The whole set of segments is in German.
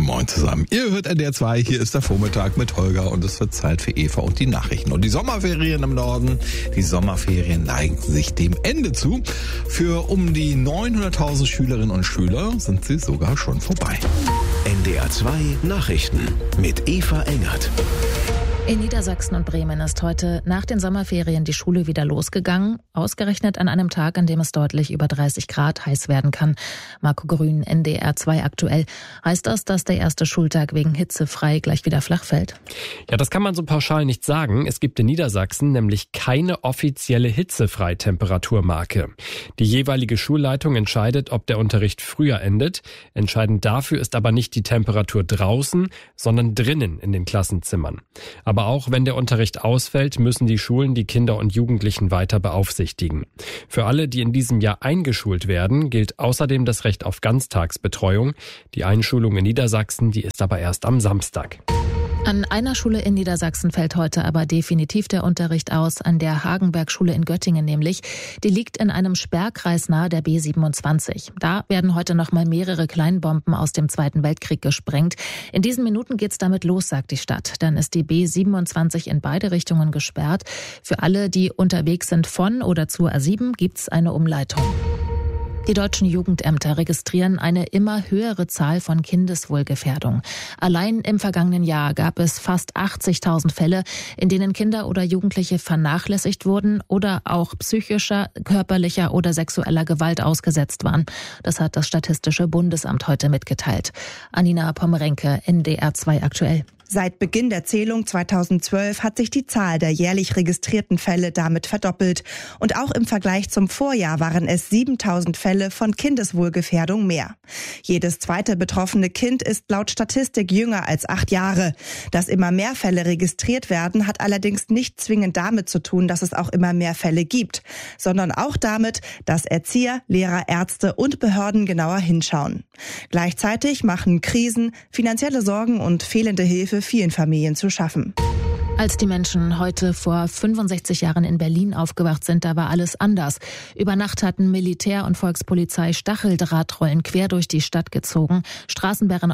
Moin zusammen. Ihr hört NDR 2, hier ist der Vormittag mit Holger und es wird Zeit für Eva und die Nachrichten. Und die Sommerferien im Norden, die Sommerferien neigen sich dem Ende zu. Für um die 900.000 Schülerinnen und Schüler sind sie sogar schon vorbei. NDR 2 Nachrichten mit Eva Engert. In Niedersachsen und Bremen ist heute nach den Sommerferien die Schule wieder losgegangen. Ausgerechnet an einem Tag, an dem es deutlich über 30 Grad heiß werden kann. Marco Grün, NDR 2 aktuell. Heißt das, dass der erste Schultag wegen Hitze frei gleich wieder flach fällt? Ja, das kann man so pauschal nicht sagen. Es gibt in Niedersachsen nämlich keine offizielle Hitzefreitemperaturmarke. Die jeweilige Schulleitung entscheidet, ob der Unterricht früher endet. Entscheidend dafür ist aber nicht die Temperatur draußen, sondern drinnen in den Klassenzimmern. Aber auch wenn der Unterricht ausfällt, müssen die Schulen die Kinder und Jugendlichen weiter beaufsichtigen. Für alle, die in diesem Jahr eingeschult werden, gilt außerdem das Recht auf Ganztagsbetreuung. Die Einschulung in Niedersachsen, die ist aber erst am Samstag. An einer Schule in Niedersachsen fällt heute aber definitiv der Unterricht aus, an der Hagenberg-Schule in Göttingen nämlich. Die liegt in einem Sperrkreis nahe der B27. Da werden heute noch mal mehrere Kleinbomben aus dem Zweiten Weltkrieg gesprengt. In diesen Minuten geht's damit los, sagt die Stadt. Dann ist die B27 in beide Richtungen gesperrt. Für alle, die unterwegs sind von oder zur A7, gibt's eine Umleitung. Die deutschen Jugendämter registrieren eine immer höhere Zahl von Kindeswohlgefährdung. Allein im vergangenen Jahr gab es fast 80.000 Fälle, in denen Kinder oder Jugendliche vernachlässigt wurden oder auch psychischer, körperlicher oder sexueller Gewalt ausgesetzt waren. Das hat das Statistische Bundesamt heute mitgeteilt. Anina Pommerenke, NDR 2 aktuell. Seit Beginn der Zählung 2012 hat sich die Zahl der jährlich registrierten Fälle damit verdoppelt. Und auch im Vergleich zum Vorjahr waren es 7.000 Fälle von Kindeswohlgefährdung mehr. Jedes zweite betroffene Kind ist laut Statistik jünger als 8 Jahre. Dass immer mehr Fälle registriert werden, hat allerdings nicht zwingend damit zu tun, dass es auch immer mehr Fälle gibt, sondern auch damit, dass Erzieher, Lehrer, Ärzte und Behörden genauer hinschauen. Gleichzeitig machen Krisen, finanzielle Sorgen und fehlende Hilfe vielen Familien zu schaffen. Als die Menschen heute vor 65 Jahren in Berlin aufgewacht sind, da war alles anders. Über Nacht hatten Militär und Volkspolizei Stacheldrahtrollen quer durch die Stadt gezogen, Straßensperren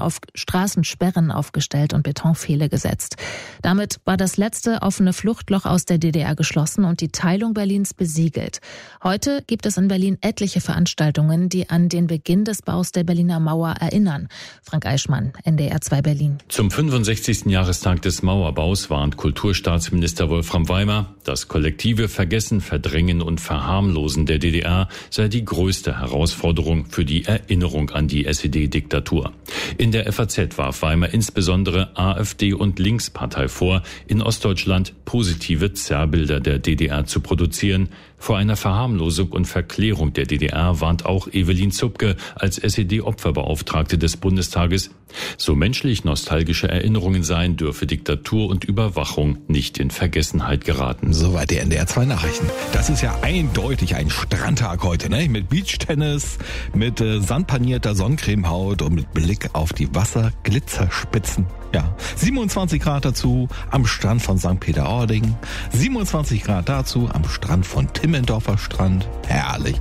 aufgestellt und Betonpfähle gesetzt. Damit war das letzte offene Fluchtloch aus der DDR geschlossen und die Teilung Berlins besiegelt. Heute gibt es in Berlin etliche Veranstaltungen, die an den Beginn des Baus der Berliner Mauer erinnern. Frank Eichmann, NDR 2 Berlin. Zum 65. Jahrestag des Mauerbaus warnt Kulturstaatsminister Wolfram Weimer, das kollektive Vergessen, Verdrängen und Verharmlosen der DDR sei die größte Herausforderung für die Erinnerung an die SED-Diktatur. In der FAZ warf Weimer insbesondere AfD und Linkspartei vor, in Ostdeutschland positive Zerrbilder der DDR zu produzieren. Vor einer Verharmlosung und Verklärung der DDR warnt auch Evelyn Zupke als SED-Opferbeauftragte des Bundestages. So menschlich nostalgische Erinnerungen seien, dürfe Diktatur und Überwachung nicht in Vergessenheit geraten. Soweit die NDR 2 Nachrichten. Das ist ja eindeutig ein Strandtag heute, ne? Mit Beachtennis, mit sandpanierter Sonnencremehaut und mit Blick auf die Wasserglitzerspitzen. Ja, 27 Grad dazu am Strand von St. Peter-Ording, 27 Grad dazu am Strand von Timmendorfer Strand, herrlich,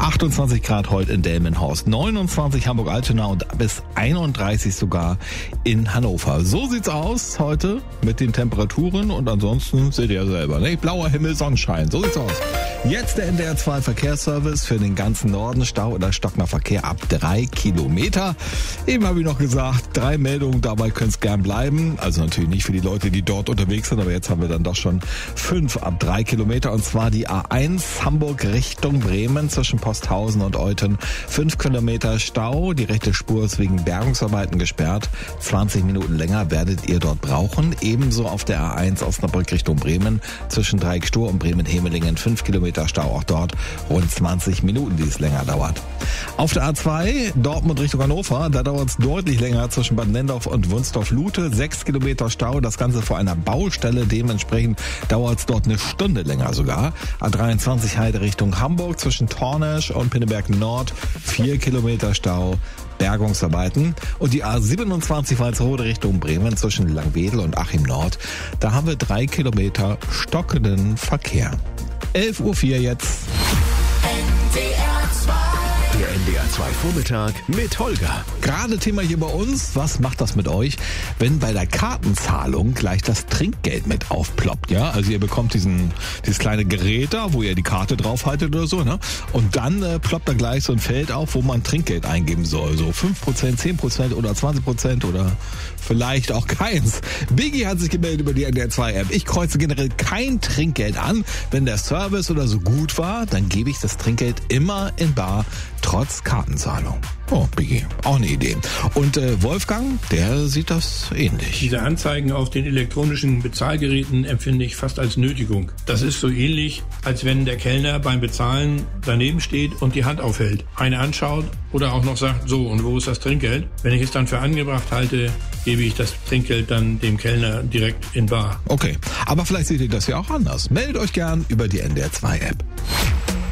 28 Grad heute in Delmenhorst, 29 Hamburg-Altona und bis 31 sogar in Hannover. So sieht's aus heute mit den Temperaturen und ansonsten seht ihr ja selber, ne? Blauer Himmel, Sonnenschein, so sieht's aus. Jetzt der NDR 2 Verkehrsservice für den ganzen Norden, Stau oder stockender Verkehr ab 3 Kilometer. Eben habe ich noch gesagt, 3 Meldungen, dabei können es gern bleiben. Also natürlich nicht für die Leute, die dort unterwegs sind, aber jetzt haben wir dann doch schon 5 ab 3 Kilometer. Und zwar die A1 Hamburg Richtung Bremen zwischen Posthausen und Euthen. 5 Kilometer Stau, die rechte Spur ist wegen Bergungsarbeiten gesperrt. 20 Minuten länger werdet ihr dort brauchen. Ebenso auf der A1 Osnabrück Richtung Bremen zwischen Dreieckstor und Bremen-Hemelingen. 5 Kilometer Stau, auch dort rund 20 Minuten, die es länger dauert. Auf der A2 Dortmund Richtung Hannover, da dauert es deutlich länger zwischen Bad Nendorf und Wunstorf-Lute. 6 Kilometer Stau, das Ganze vor einer Baustelle. Dementsprechend dauert es dort eine Stunde länger sogar. A23 Heide Richtung Hamburg zwischen Tornesch und Pinneberg Nord. 4 Kilometer Stau. Bergungsarbeiten. Und die A27 Walsrode Richtung Bremen zwischen Langwedel und Achim Nord. Da haben wir 3 Kilometer stockenden Verkehr. 11:04 Uhr jetzt. Der NDR 2 Vormittag mit Holger. Gerade Thema hier bei uns, was macht das mit euch, wenn bei der Kartenzahlung gleich das Trinkgeld mit aufploppt, ja? Also ihr bekommt dieses kleine Gerät da, wo ihr die Karte draufhaltet oder so, ne? Und dann ploppt da gleich so ein Feld auf, wo man Trinkgeld eingeben soll. So 5%, 10% oder 20% oder vielleicht auch keins. Biggie hat sich gemeldet über die NDR 2 App. Ich kreuze generell kein Trinkgeld an. Wenn der Service oder so gut war, dann gebe ich das Trinkgeld immer in bar, trotz Kartenzahlung. Oh, Biggie, auch eine Idee. Und Wolfgang, der sieht das ähnlich. Diese Anzeigen auf den elektronischen Bezahlgeräten empfinde ich fast als Nötigung. Das ist so ähnlich, als wenn der Kellner beim Bezahlen daneben steht und die Hand aufhält, eine anschaut oder auch noch sagt, so, und wo ist das Trinkgeld? Wenn ich es dann für angebracht halte, gebe ich das Trinkgeld dann dem Kellner direkt in bar. Okay, aber vielleicht seht ihr das ja auch anders. Meldet euch gern über die NDR 2 App.